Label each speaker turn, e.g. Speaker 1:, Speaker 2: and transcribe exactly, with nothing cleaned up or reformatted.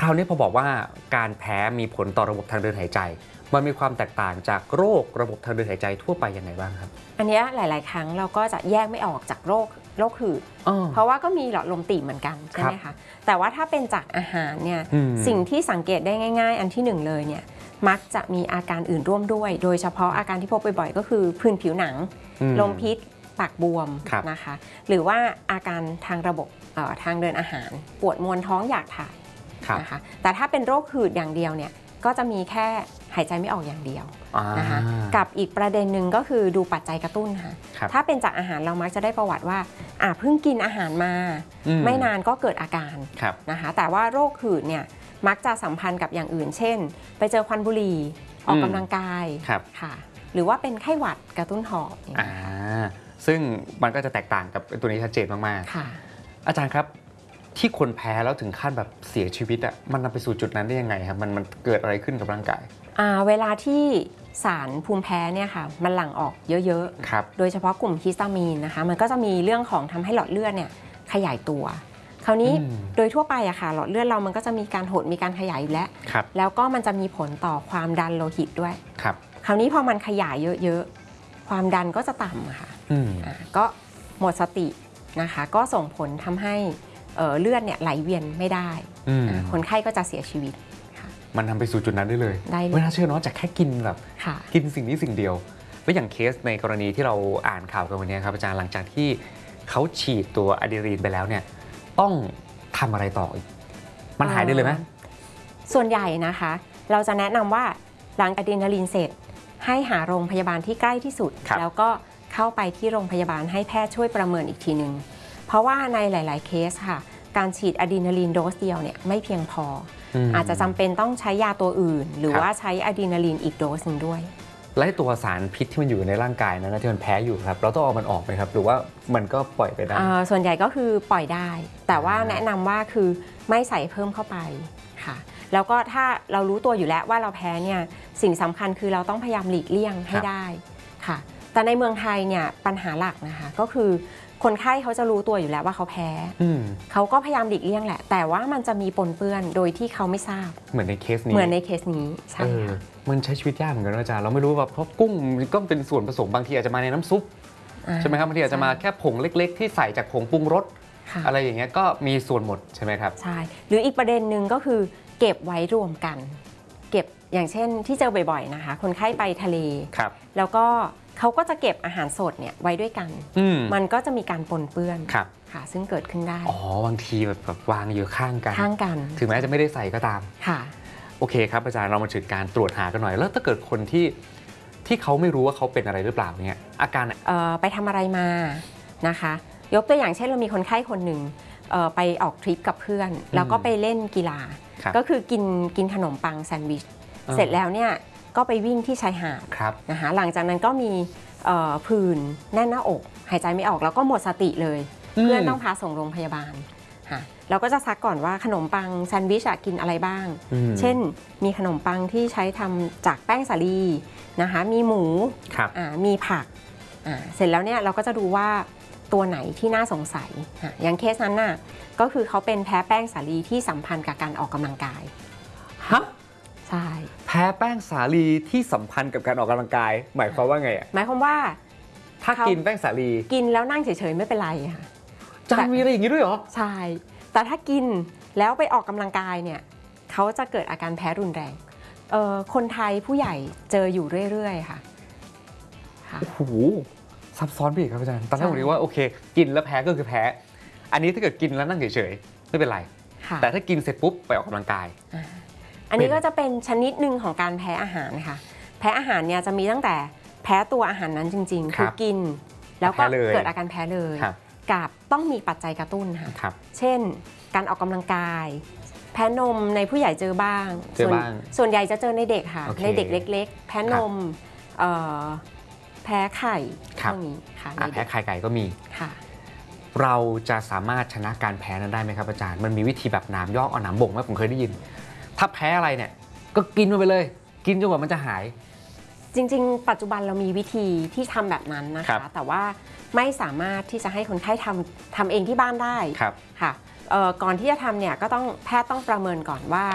Speaker 1: ราวนี้พอบอกว่าการแพ้มีผลต่อระบบทางเดินหายใจมันมีความแตกต่างจากโรคระบบทางเดินหายใจทั่วไปยังไงบ้างครับ
Speaker 2: อันนี้หลายๆครั้งเราก็จะแยกไม่ออกจากโรคโรคหืดเพราะว่าก็มีหลอดลมตีบเหมือนกันใช่ไหมคะแต่ว่าถ้าเป็นจากอาหารเนี่ยสิ่งที่สังเกตได้ง่ายๆอันที่หนึ่งเลยเนี่ยมักจะมีอาการอื่นร่วมด้วยโดยเฉพาะอาการที่พบบ่อยๆก็คือผื่นผิวหนังลมพิษปากบวมนะคะหรือว่าอาการทางระบบทางเดินอาหารปวดมวนท้องอยากถ่ายนะคะแต่ถ้าเป็นโรคหืดอย่างเดียวเนี่ยก็จะมีแค่หายใจไม่ออกอย่างเดียวนะคะกับอีกประเด็นหนึ่งก็คือดูปัจจัยกระตุ้นค่ะถ้าเป็นจากอาหารเรามักจะได้ประวัติว่าอ่าเพิ่งกินอาหารมาไม่นานก็เกิดอาการนะคะแต่ว่าโรคหืดเนี่ยมักจะสัมพันธ์กับอย่างอื่นเช่นไปเจอควันบุหรี่ออกกำลังกายค่ะหรือว่าเป็นไข้หวัดกระตุ้นหอบ
Speaker 1: อ่าซึ่งมันก็จะแตกต่างกับตัวนี้ชัดเจนมากๆค่ะอาจารย์ครับที่คนแพ้แล้วถึงขั้นแบบเสียชีวิตอ่ะมันนำไปสู่จุดนั้นได้ยังไงครับมันมันเกิดอะไรขึ้นกับร่างกาย
Speaker 2: อ่าเวลาที่สารภูมิแพ้เนี่ยค่ะมันหลั่งออกเยอะๆโดยเฉพาะกลุ่มฮิสตามีนนะคะมันก็จะมีเรื่องของทำให้หลอดเลือดเนี่ยขยายตัวคราวนี้โดยทั่วไปอะค่ะหลอดเลือดเรามันก็จะมีการหดมีการขยายอยู่แล้วแล้วก็มันจะมีผลต่อความดันโลหิตด้วยครับคราวนี้พอมันขยายเยอะๆความดันก็จะต่ำค่ะอ่าก็หมดสตินะคะก็ส่งผลทำให้เลือดเนี่ยไหลเวียนไม่ได้คนไข้ก็จะเสียชีวิต
Speaker 1: มันทำไปสู่จุดนั้นได้เลยไม่น่าเชื่อเนาะจากแค่กินแบบกินสิ่งนี้สิ่งเดียวแล้วอย่างเคสในกรณีที่เราอ่านข่าวกันวันนี้ครับอาจารย์หลังจากที่เขาฉีดตัวอะดรีนาลีนไปแล้วเนี่ยต้องทำอะไรต่ออีกมันหายได้เลยไหม
Speaker 2: ส่วนใหญ่นะคะเราจะแนะนำว่าหลังอะดรีนาลีนเสร็จให้หาโรงพยาบาลที่ใกล้ที่สุดแล้วก็เข้าไปที่โรงพยาบาลให้แพทย์ช่วยประเมินอีกทีนึงเพราะว่าในหลายๆเคสค่ะการฉีดอะดรีนาลีนโดสเดียวเนี่ยไม่เพียงพออาจจะจำเป็นต้องใช้ยาตัวอื่นหรือว่าใช้อะดรีนาลีนอีกโดสหนึ่งด้วย
Speaker 1: และตัวสารพิษที่มันอยู่ในร่างกายนั้นที่มันแพ้อยู่ครับเราต้องเอามันออกไหมครับหรือว่ามันก็ปล่อยไปได้
Speaker 2: ส่วนใหญ่ก็คือปล่อยได้แต่ว่าแนะนำว่าคือไม่ใส่เพิ่มเข้าไปค่ะแล้วก็ถ้าเรารู้ตัวอยู่แล้วว่าเราแพ้เนี่ยสิ่งสำคัญคือเราต้องพยายามหลีกเลี่ยงให้ได้ค่ะแต่ในเมืองไทยเนี่ยปัญหาหลักนะคะก็คือคนไข้เขาจะรู้ตัวอยู่แล้วว่าเขาแพ้เขาก็พยายามหลีกเลี่ยงแหละแต่ว่ามันจะมีปนเปื้อนโดยที่เขาไม่ทราบ
Speaker 1: เหมือนในเคสนี้
Speaker 2: เหมือนในเคสนี้ใช่ค่ะ
Speaker 1: มันใช้ชีวิตยากเหมือนกันอาจารย์เราไม่รู้ว่าเพราะกุ้งก็เป็นส่วนผสมบางทีอาจจะมาในน้ำซุปใช่ไหมครับบางทีอาจจะมาแค่ผงเล็กๆที่ใส่จากผงปรุงรสอะไรอย่างเงี้ยก็มีส่วนหมดใช่ไหมครับ
Speaker 2: ใช่หรืออีกประเด็นหนึ่งก็คือเก็บไว้รวมกันเก็บอย่างเช่นที่เจอบ่อยๆนะคะคนไข้ไปทะเลแล้วก็เขาก็จะเก็บอาหารสดเนี่ยไว้ด้วยกันมันก็จะมีการปนเปื้อนค่ะซึ่งเกิดขึ้นได้
Speaker 1: อ๋อบางทีแบบวางอยู่ข้างกัน
Speaker 2: ข้างกัน
Speaker 1: ถึงแม้จะไม่ได้ใส่ก็ตาม
Speaker 2: ค่ะ
Speaker 1: โอเคครับอาจารย์เรามาถึงการตรวจหากันหน่อยแล้วถ้าเกิดคนที่ที่เขาไม่รู้ว่าเขาเป็นอะไรหรือเปล่าเนี่ยอาการ
Speaker 2: ไปทำอะไรมานะคะยกตัวอย่างเช่นเรามีคนไข้คนหนึ่งไปออกทริปกับเพื่อนแล้วก็ไปเล่นกีฬาก็คือกินกินขนมปังแซนด์วิชเสร็จแล้วเนี่ยก็ไปวิ่งที่ชายหาดนะคะหลังจากนั้นก็มีผื่นแน่นหน้าอกหายใจไม่ออกแล้วก็หมดสติเลยเพื่อนต้องพาส่งโรงพยาบาลเราก็จะซักก่อนว่าขนมปังแซนด์วิชกินอะไรบ้างเช่นมีขนมปังที่ใช้ทำจากแป้งสาลีนะคะมีหมูมีผักเสร็จแล้วเนี่ยเราก็จะดูว่าตัวไหนที่น่าสงสัยอย่างเคสนั้นน่ะก็คือเขาเป็นแพ้แป้งสาลีที่สัมพันธ์กับการออกกำลังกาย
Speaker 1: ฮะ
Speaker 2: ใช่
Speaker 1: แพ้แป้งสาลีที่สัมพันธ์กับการออกกำลังกายหมายความว่าไงอ่ะ
Speaker 2: หมายความว่า
Speaker 1: ถ้ากินแป้งสาลี
Speaker 2: กินแล้วนั่งเฉยๆไม่เป็นไรค่ะ
Speaker 1: จานมีอะไรอย่างนี้ด้วยเหรอ
Speaker 2: ใช่แต่ถ้ากินแล้วไปออกกำลังกายเนี่ยเขาจะเกิดอาการแพ้รุนแรงคนไทยผู้ใหญ่เจออยู่เรื่อยๆค่ะ
Speaker 1: โอ้โหซับซ้อนไปอีกครับอาจารย์ตอนแรกผมคิดว่าโอเคกินแล้วแพ้ก็คือแพ้อันนี้ถ้าเกิดกินแล้วนั่งเฉยๆไม่เป็นไรแต่ถ้ากินเสร็จปุ๊บไปออกกำลังกาย
Speaker 2: อันนี้ก็จะเป็นชนิดหนึ่งของการแพ้อาหารค่ะแพ้อาหารเนี่ยจะมีตั้งแต่แพ้ตัวอาหารนั้นจริงๆคือกินแล้วก็เกิดอาการแพ้เลยกับต้องมีปัจจัยกระตุ้นค่ะเช่นการออกกำลังกายแพ้นมในผู้ใหญ่เจอบ้างส่วนใหญ่จะเจอในเด็กค่ะในเด็กเล็กๆแพ้นมแพ้ไข่พวกนี้ค่ะ
Speaker 1: แพ้ไข่ไก่ก็มี
Speaker 2: ค่ะ
Speaker 1: เราจะสามารถชนะการแพ้นั้นได้ไหมครับอาจารย์มันมีวิธีแบบน้ำยอกเอาน้ำบ่งไหมผมเคยได้ยินถ้าแพ้อะไรเนี่ยก็กินมันไปเลยกินจนกว่ามันจะหาย
Speaker 2: จริงๆปัจจุบันเรามีวิธีที่ทำแบบนั้นนะคะแต่ว่าไม่สามารถที่จะให้คนไข้ทำทำเองที่บ้านได้ค่ะก่อนที่จะทำเนี่ยก็ต้องแพทย์ต้องประเมินก่อนว่า